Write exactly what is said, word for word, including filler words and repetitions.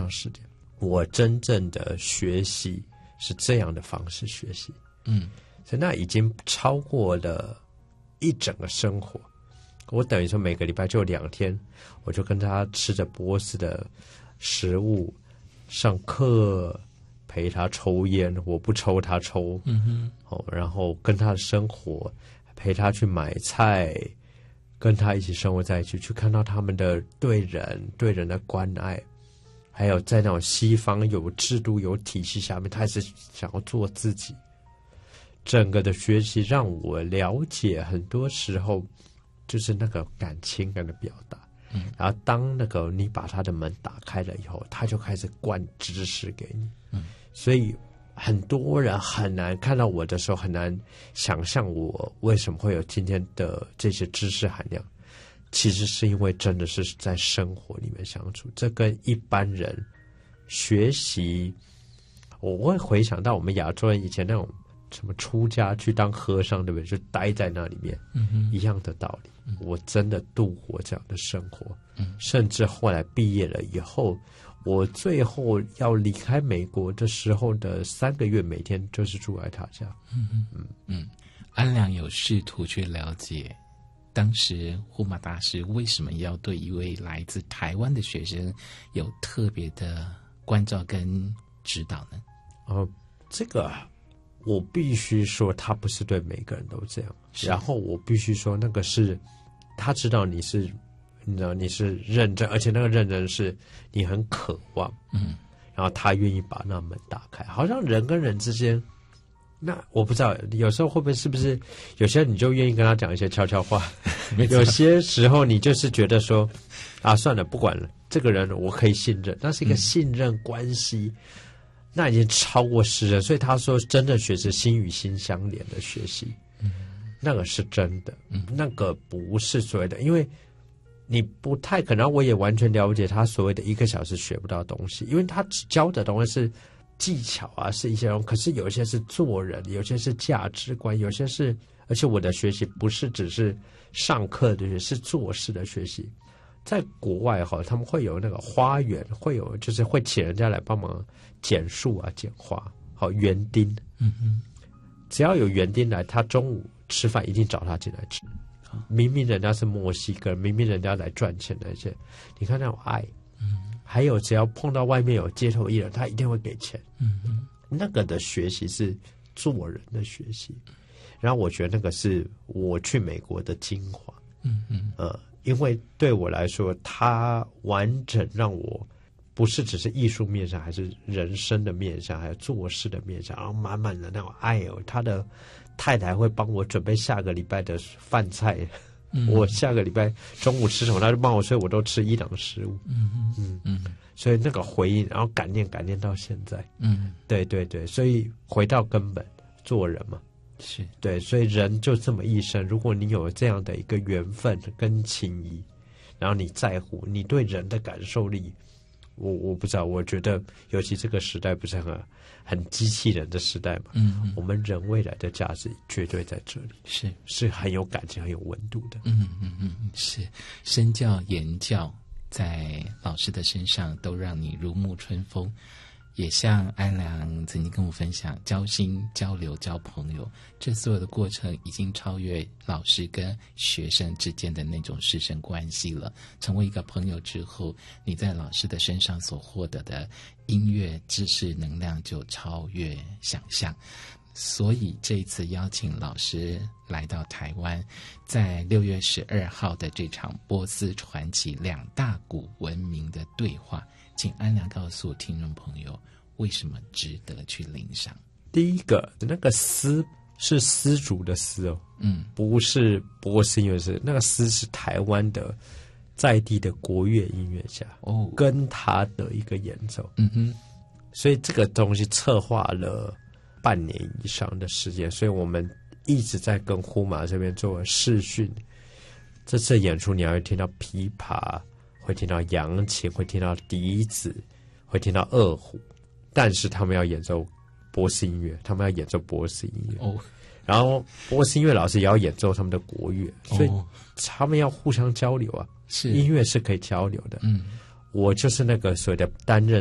长时间。我真正的学习是这样的方式学习， 嗯， 所以那已经超过了一整个生活。我等于说每个礼拜就两天，我就跟他吃着波斯的食物，上课，陪他抽烟，我不抽他抽， 嗯哼， 哦，然后跟他的生活，陪他去买菜，跟他一起生活在一起，去看到他们的对人对人的关爱。还有在那种西方有制度有体系下面，他还是想要做自己。整个的学习让我了解，很多时候就是那个感情感的表达。 嗯， 然后当那个你把他的门打开了以后，他就开始灌知识给你。 嗯， 所以很多人很难看到我的时候，很难想象我为什么会有今天的这些知识含量。其实是因为真的是在生活里面相处，这跟一般人学习，我会回想到我们亚洲人以前那种什么出家去当和尚，对不对？就待在那里面， 嗯哼， 一样的道理。 嗯， 我真的度过这样的生活， 嗯， 甚至后来毕业了以后，我最后要离开美国的时候的三个月，每天就是住在他家。 嗯嗯嗯，安良有试图去了解当时呼玛大师为什么要对一位来自台湾的学生有特别的关照跟指导呢？ 哦，这个我必须说，他不是对每个人都这样。然后我必须说，那个是他知道你是，你知道你是认真，而且那个认真是你很渴望， 嗯， 然后他愿意把那门打开。好像人跟人之间，那我不知道，有时候会不会是不是有些你就愿意跟他讲一些悄悄话，有些时候你就是觉得说啊，算了，不管了，这个人我可以信任，那是一个信任关系。嗯，那已经超过诗人，所以他说真正学是心与心相连的学习， 嗯， 那个是真的， 嗯， 那个不是所谓的，因为你不太可能，我也完全了解他所谓的一个小时学不到东西，因为他只教的东西是技巧啊，是一些东西，可是有些是做人，有些是价值观，有些是，而且我的学习不是只是上课的学习，是做事的学习。在国外哈，他们会有那个花园，会有就是会请人家来帮忙剪树啊、剪花，好园丁。 嗯哼， 只要有园丁来，他中午吃饭一定找他进来吃。明明人家是墨西哥人，明明人家来赚钱的，而且你看那种爱， 嗯， 还有只要碰到外面有街头艺人，他一定会给钱。 嗯哼， 那个的学习是做人的学习，然后我觉得那个是我去美国的精华。 嗯嗯， 呃。因为对我来说，它完整让我不是只是艺术面上，还是人生的面上，还有做事的面上，然后满满的那种爱哦。他的太太会帮我准备下个礼拜的饭菜，嗯，我下个礼拜中午吃什么，他就帮我，所以我都吃伊朗食物。 嗯嗯嗯， 所以那个回应，然后感念感念到现在。 嗯， 对对对，所以回到根本，做人嘛。 是对，所以人就这么一生，如果你有这样的一个缘分跟情谊，然后你在乎，你对人的感受力，我我不知道，我觉得尤其这个时代不是很很机器人的时代嘛， 嗯嗯， 我们人未来的价值绝对在这里， 是是很有感情、很有温度的。 嗯嗯嗯，是身教言教在老师的身上都让你如沐春风。也像安良曾经跟我分享，交心、交流、交朋友，这所有的过程已经超越老师跟学生之间的那种师生关系了。成为一个朋友之后，你在老师的身上所获得的音乐、知识、能量就超越想象。所以这一次邀请老师来到台湾，在六月十二号的这场波斯传奇两大古文明的对话，请安良告诉听众朋友，为什么值得去领赏？ 第一个，那个丝是丝竹的丝哦， 嗯， 不是波斯音乐是那个丝是台湾的在地的国乐音乐家哦， 跟他的一个演奏， 嗯哼， 所以这个东西策划了半年以上的时间，所以我们一直在跟呼玛这边做视讯。这次演出你还会听到琵琶，会听到扬琴，会听到笛子，会听到二胡，但是他们要演奏波斯音乐，他们要演奏波斯音乐哦， 然后波斯音乐老师也要演奏他们的国乐，所以他们要互相交流啊， 是音乐是可以交流的。 嗯， 我就是那个所谓的担任